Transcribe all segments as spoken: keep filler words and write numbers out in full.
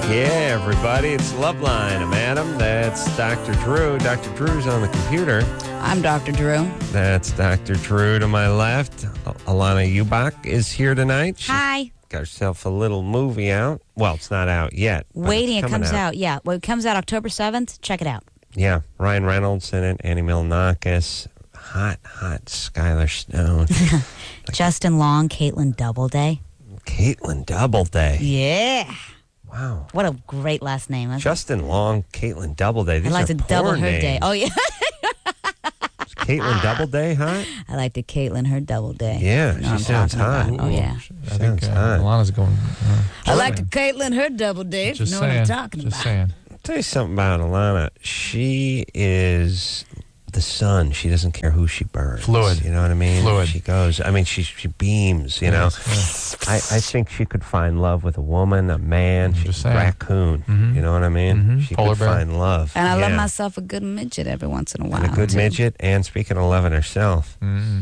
Yeah, everybody, it's Loveline. I'm Adam. That's Doctor Drew. Doctor Drew's on the computer. I'm Doctor Drew. That's Doctor Drew to my left. Alana Ubach is here tonight. She Hi. got herself a little movie out. Well, it's not out yet. Waiting, it comes out. out. Yeah, well, it comes out October seventh. Check it out. Yeah, Ryan Reynolds in it, Annie Milonakis, hot, hot Skylar Stone. Like, Justin Long, Caitlin Doubleday. Caitlin Doubleday. Yeah. Wow. What a great last name. Justin Long, Caitlin Doubleday. These I like to double her names. day. Oh, yeah. Is Caitlin Doubleday hot? I like to Caitlin her double day. Yeah, you know she I'm sounds hot. About. Oh, yeah. I Sounds think uh, hot. Alana's going. Uh, I like to Caitlin her double day. If just you know saying. what I'm talking just about. saying. I'll tell you something about Alana. She is the sun. She doesn't care who she burns. Fluid. You know what I mean? Fluid. She goes, I mean, she she beams, you know. Yes, I, I think she could find love with a woman, a man, she just could, saying. raccoon. Mhm. You know what I mean? Mhm. She Polar could bear. find love. And I yeah. love myself a good midget every once in a while. And a good too. midget, and speaking of loving herself. Mm.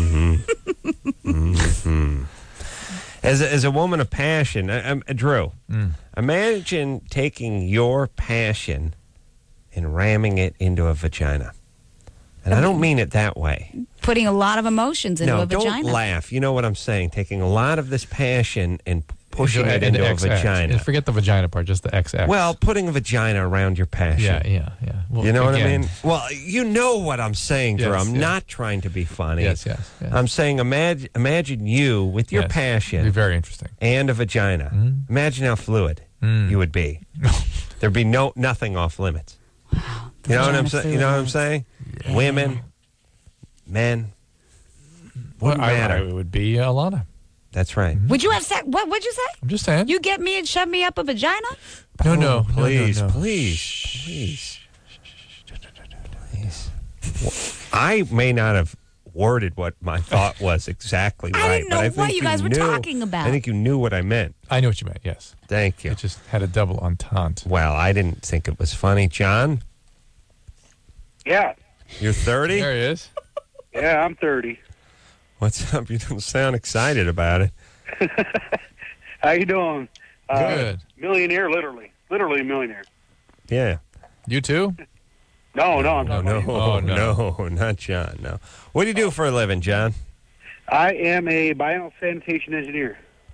Mm-hmm. mm-hmm. As a, as a woman of passion, I, I, Drew, Mm. imagine taking your passion and ramming it into a vagina. And I don't mean it that way. Putting a lot of emotions into No, a vagina. don't laugh. You know what I'm saying. Taking a lot of this passion and pushing Into- it into, a X X. vagina. And forget the vagina part, just the X X. Well, putting a vagina around your passion. yeah, yeah, yeah. Well, You know what I again, mean? Well, you know what I'm saying, Drew. Yes, I'm yes. not trying to be funny. Yes, yes. yes. I'm saying imagine, imagine you with your Yes. passion It'd be very interesting. and a vagina. Mm. Imagine how fluid Mm. you would be. There'd be no nothing off limits. Wow. You know what I'm Vagina saying? You know what I'm fluid. saying? Yeah. Women, men. Well, Wouldn't I, matter. I, it would be uh, Alana. That's right. Would you have sex? What would you say? I'm just saying. You get me and shove me up a vagina? no, Oh, no, no, please, no, no. please, please, please. Well, I may not have worded what my thought was exactly I right, didn't but know I what think you guys were knew- talking about. I think you knew what I meant. I know what you meant. Yes. Thank you. It just had a double entente. Well, I didn't think it was funny. John, Yeah, you're thirty? There he is. yeah, I'm thirty. What's up? You don't sound excited about it. How you doing? Uh, Good. Millionaire, literally, literally a millionaire. Yeah. You too? No, no, I'm No, talking no, about you. Oh, no, no. not John, no. What do you do for a living, John? I am a biosanitation engineer.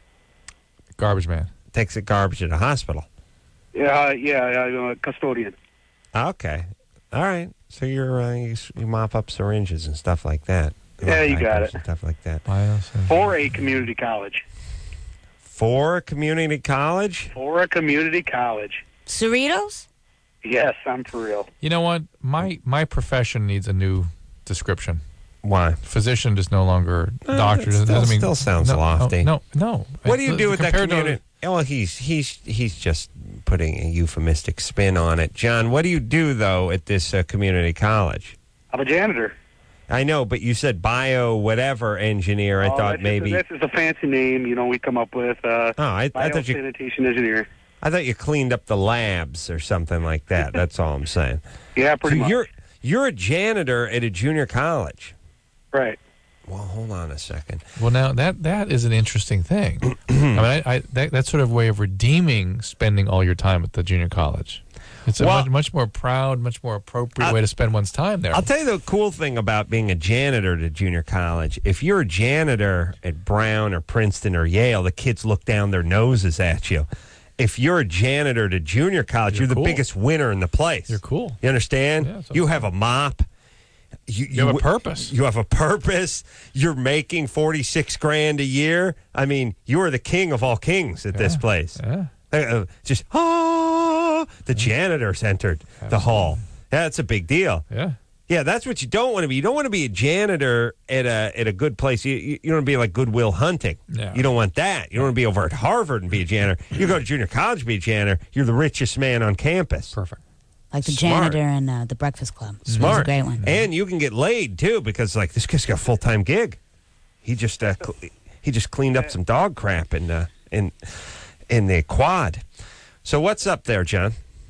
Garbage man. Takes the garbage at a hospital. Yeah, yeah, I'm a custodian. Okay. All right. So you're, uh, you, s- you mop up syringes and stuff like that. Yeah, you got Diapers it. and stuff like that. Bios. For a community college. For a community college? For a community college. Cerritos? Yes, I'm for real. You know what? My my profession needs a new description. Why? Physician is no longer Uh, doctor. that Doesn't still- mean still sounds no, lofty. No, no. no. What do you Uh, do with that compared to- community? Well, he's he's he's just putting a euphemistic spin on it. John, what do you do though at this uh, community college? I'm a janitor. I know, but you said bio whatever engineer. I Oh, thought that's maybe. Just, that's just a fancy name, you know, we come up with. Uh, Oh, I, I thought you. biosanitation engineer. I thought you cleaned up the labs or something like that. That's all I'm saying. Yeah, pretty so much. you're you're a janitor at a junior college. Right. Well, hold on a second. Well, now that that is an interesting thing. I mean, I, I that that sort of way of redeeming spending all your time at the junior college. It's a Well- much, much more proud, much more appropriate I'll- way to spend one's time there. I'll tell you the cool thing about being a janitor at a junior college. If you're a janitor at Brown or Princeton or Yale, the kids look down their noses at you. If you're a janitor at junior college, you're, You're the cool. biggest winner in the place. You're cool. You understand? Yeah, so- you have a mop. You, You have a purpose. You have a purpose. You're making forty-six grand a year. I mean, you are the king of all kings at this Yeah, place. yeah. Uh, uh, just, ah, the janitor's entered the hall. That's a big deal. Yeah. Yeah, that's what you don't want to be. You don't want to be a janitor at a at a good place. You you, you don't want to be like Goodwill Hunting. Yeah. You don't want that. You don't want to be over at Harvard and be a janitor. You go to junior college and be a janitor. You're the richest man on campus. Perfect. Like the Smart. janitor in uh, the Breakfast Club. That was Smart. a great one. And you can get laid too because like this guy's got a full time gig. He just uh, cl- he just cleaned up some dog crap in uh, in in the quad. So what's up there, John?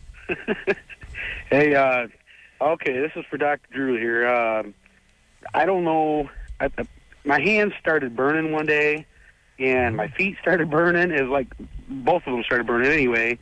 Hey, uh, okay, this is for Doctor Drew here. Um, I don't know. I, I, my hands started burning one day, and my feet started burning. It was like both of them started burning anyway.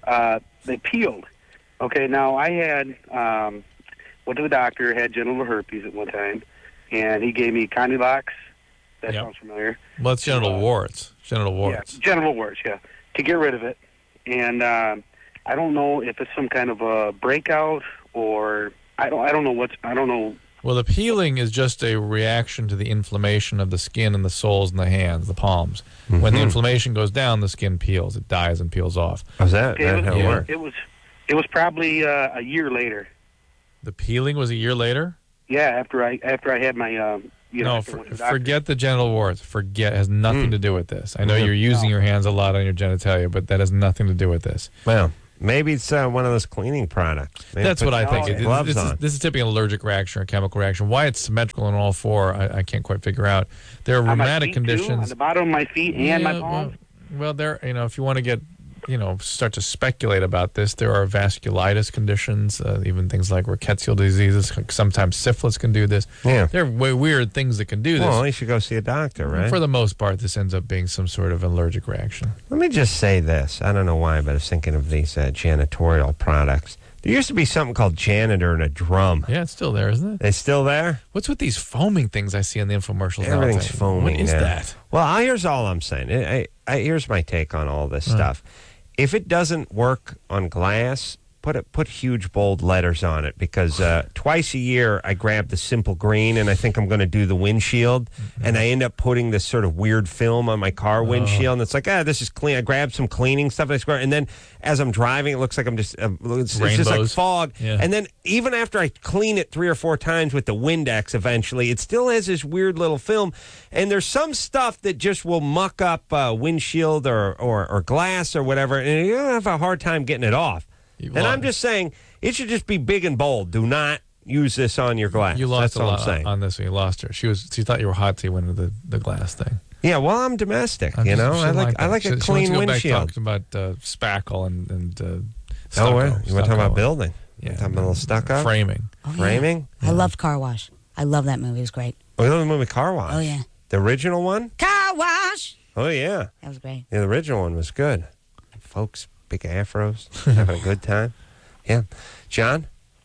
uh, they peeled. Okay, now I had um, went to the doctor, had genital herpes at one time, and he gave me Condylox. That Yep. sounds familiar. Well, it's genital Uh, warts. Genital warts. Yeah, genital warts. Yeah, to get rid of it, and um, I don't know if it's some kind of a breakout or I don't. I don't know what's. I don't know. Well, the peeling is just a reaction to the inflammation of the skin and the soles and the hands, the palms. When the inflammation goes down, the skin peels. It dies and peels off. Was that, Okay, that it, how was, it yeah. worked? it was. It was probably uh, a year later. The peeling was a year later? Yeah, after I after I had my. Um, you know, No, after I for, went to the doctor. forget the genital warts. Forget. It has nothing to do with this. I know Mhm. you're using No. your hands a lot on your genitalia, but that has nothing to do with this. Well, maybe it's uh, one of those cleaning products. Maybe That's put what I your think. Oh, It- gloves this, is, on. this is typically an allergic reaction or chemical reaction. Why it's symmetrical in all four, I, I can't quite figure out. There are On my rheumatic feet, too, on conditions. the bottom of my feet and Yeah, my well, palms. well, there. You know, if you want to get, you know, start to speculate about this, there are vasculitis conditions, uh, even things like rickettsial diseases. Sometimes syphilis can do this. Yeah. There are way weird things that can do this. Well, you should go see a doctor, right? For the most part, this ends up being some sort of allergic reaction. Let me just say this. I don't know why, but I was thinking of these uh, janitorial products. There used to be something called Janitor and a Drum. Yeah, it's still there, isn't it? They still there? What's with these foaming things I see in the infomercials now? Everything's It's like, foaming. What is now. that? Well, here's all I'm saying. I, I, I, here's my take on all this stuff. If it doesn't work on glass, put it, put huge bold letters on it, because uh, twice a year I grab the Simple Green and I think I'm going to do the windshield, and I end up putting this sort of weird film on my car windshield, and it's like, ah, this is clean. I grab some cleaning stuff, and I swear, and then as I'm driving, it looks like I'm just uh, it's, it's just like Rainbows. fog. Yeah. And then even after I clean it three or four times with the Windex, eventually it still has this weird little film. And there's some stuff that just will muck up uh, windshield or, or or glass or whatever, and you have a hard time getting it off. You And I'm lost- just saying, it should just be big and bold. Do not use this on your glass. You lost That's a all lot I'm saying. on this one. You lost her. She was. She thought you were hot, so you went into the, the glass thing. Yeah, well, I'm domestic. I'm you just- know, she I didn't like I that. like She- a she clean wants to go back windshield. talking about uh, spackle and and uh, Oh, stucco. well, you want to talk stucco. about building? Yeah, You talking about a little stucco? framing. Oh, yeah. Framing? I loved Car Wash. I love that movie. It was great. Oh, you love the movie Car Wash? Oh, yeah. The original one? Car Wash! Oh, yeah. That was great. Yeah, the original one was good. Folks, big afros, having a good time. Yeah. John,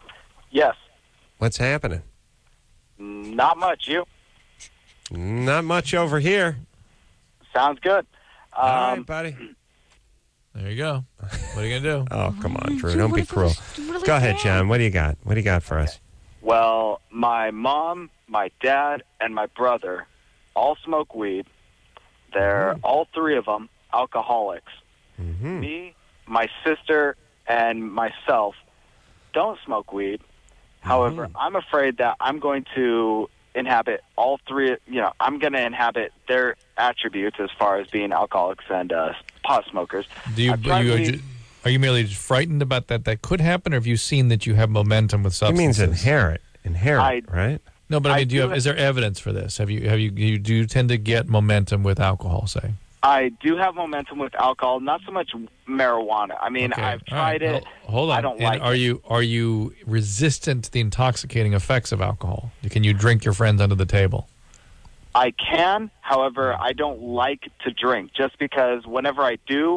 Yes. what's happening? Not much. You? Not much over here. Sounds good. All Um, right, buddy. There you go. What are you gonna do? Oh, come on, Drew. Don't be cruel. Go ahead, John. What do you got? What do you got for us? Well, my mom, my dad, and my brother all smoke weed. They're all three of them alcoholics. Mm-hmm. Me, my sister, and myself don't smoke weed. However, I'm afraid that I'm going to inhabit all three. You know, I'm going to inhabit their attributes as far as being alcoholics and uh, pot smokers. Do you, I've tried you are, weed. you are you merely just frightened about that that could happen, or have you seen that you have momentum with He means substances? inherit. Inherit, I- right? No, but I I mean, do you do have? Is there evidence for this? Have you have you you do you tend to get momentum with alcohol? Say. I do have momentum with alcohol, not so much marijuana. I mean, Okay, I've all right. tried it. Hol- Hold on. I don't and like are it. you are you resistant to the intoxicating effects of alcohol? Can you drink your friends under the table? I can, however, I don't like to drink just because whenever I do,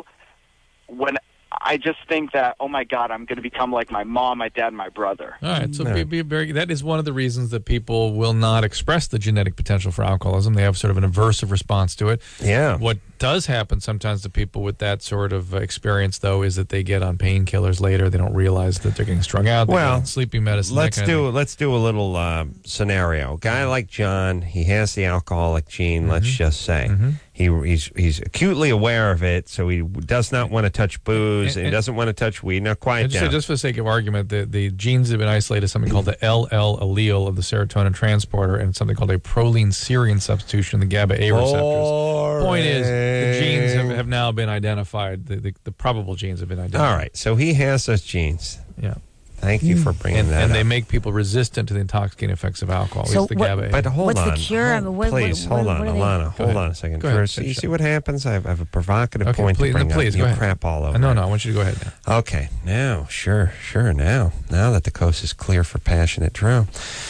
when I just think that, oh my God, I'm going to become like my mom, my dad, and my brother. All right, so No. be, be very. That is one of the reasons that people will not express the genetic potential for alcoholism. They have sort of an aversive response to it. Yeah. What does happen sometimes to people with that sort of uh, experience, though, is that they get on painkillers later. They don't realize that they're getting strung out. They Well, get on sleeping medicine. that Let's kind of do thing. let's do a little uh, scenario. Guy like John, he has the alcoholic gene. Let's just say he he's he's acutely aware of it, so he does not want to touch booze and, And- he doesn't want to touch weed. Now, quiet And just, down. just for the sake of argument, the, the genes have been isolated as something called the L L allele of the serotonin transporter and something called a proline serine substitution, the GABA A receptors. Point is, the genes have, have now been identified. The, the, the probable genes have been identified. All right, so he has those genes. Yeah. Thank you for bringing And, that and up. they make people resistant to the intoxicating effects of alcohol. at So least the what- GABA A. But hold What's on. the cure? I Hold- mean, what- please, what- hold what- on, what are they- Alana. Go Hold ahead. on a second. Go ahead, First, finish you up. see what happens? I have, I have a provocative Okay, point please, to bring no, please, up. go You ahead. crap all over no, it. no, I want you to go ahead now. Okay, now, sure, sure, now. Now that the coast is clear for passionate Drew.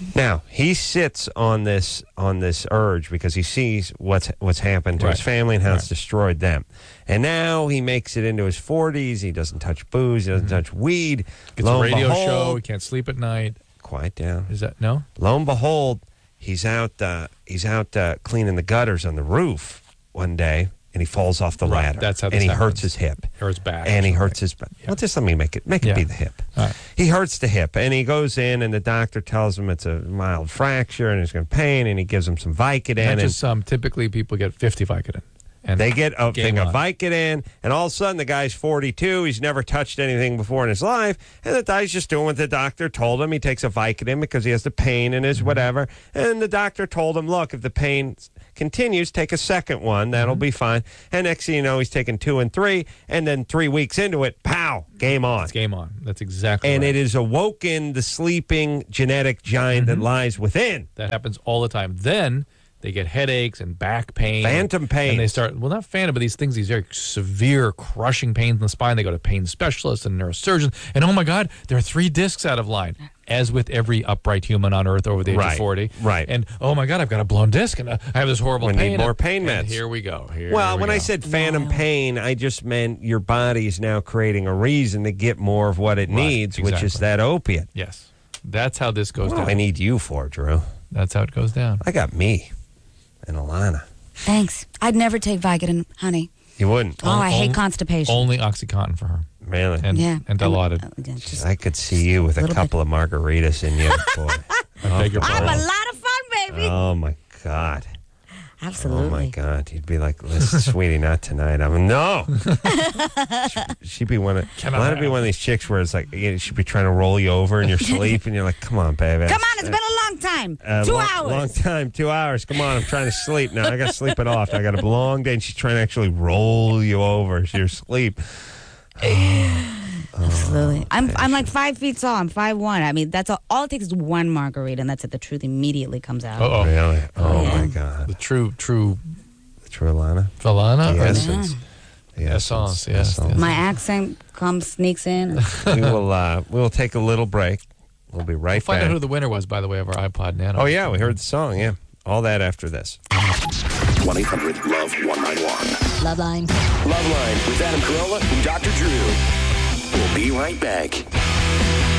Now he sits on this on this urge because he sees what's what's happened to Right. his family and how it's Right. destroyed them, and now he makes it into his forties. He doesn't touch booze. He doesn't touch weed. Gets Lo a and radio behold- show. He can't sleep at night. Quiet down. Is that no? Lo and behold, he's out. Uh, he's out uh, cleaning the gutters on the roof one day, and he falls off the Right, ladder. that's how and this he happens. hurts his hip. Or his back. And or he something. hurts his back. Well, just let me make it make it Yeah. be the hip. All right. He hurts the hip, and he goes in, and the doctor tells him it's a mild fracture, and he's going to pain, and he gives him some Vicodin, Not and just some. Typically, people get fifty Vicodin. And they get a game thing of on. Vicodin, and all of a sudden the guy's forty-two. He's never touched anything before in his life, and the guy's just doing what the doctor told him. He takes a Vicodin because he has the pain in his Mm-hmm. whatever, and the doctor told him, look, if the pain continues, take a second one. That'll Mm-hmm. be fine. And next thing you know, he's taking two and three, and then three weeks into it, pow, game on. It's game on. That's exactly And right. it is awoken the sleeping genetic giant Mm-hmm. that lies within. That happens all the time. Then they get headaches and back pain. Phantom pains. And they start, well, not phantom, but these things, these very severe crushing pains in the spine. They go to pain specialists and neurosurgeons. And oh my God, there are three discs out of line, as with every upright human on earth over the age Right, of forty. right. And oh my God, I've got a blown disc and uh, I have this horrible We pain. need more and- pain and meds. here we go. Here Well, we when I go. said phantom Wow. pain, I just meant your body is now creating a reason to get more of what it Right, needs, which is exactly. that opiate. Yes. That's how this goes What do down. I need you for, Drew? That's how it goes down. I got me and Alana. Thanks. I'd never take Vicodin, honey. You wouldn't? Oh, I hate only- constipation. Only OxyContin for her. Really? And, yeah. and Dilaudid. I'm- uh, again, just- I could see you with a little couple of margaritas in you, boy. I beg your I'm a pardon. lot of fun, baby. Oh, my God. Absolutely. Oh, my God. You'd be like, listen, sweetie, not tonight. I'm no. She'd be one of, Can I Alana be have- one of these chicks where it's like, you know, she'd be trying to roll you over in your sleep, and you're like, come on, baby. Come on, it's been a long time. Uh, Two long, hours. Long time, two hours. Come on, I'm trying to sleep now. I got to sleep it off. I got a long day, and she's trying to actually roll you over to your sleep. Absolutely. I'm I'm like five feet tall. I'm five one. I mean, that's all. All it takes is one margarita, and that's it. The truth immediately comes out. Uh-oh. Really? Oh, yeah. my God. The true, true True, Alana? Valana? The or- essence. The Essence, yes, yes. My accent comes sneaks in. we will. Uh, we will take a little break. We'll be right We'll find back. out who the winner was, by the way, of our iPod Nano. oh yeah, we heard the song. Yeah, all that after this. one eight hundred love one nine one. Loveline. Love Line with Adam Carolla and Doctor Drew. We'll be right back.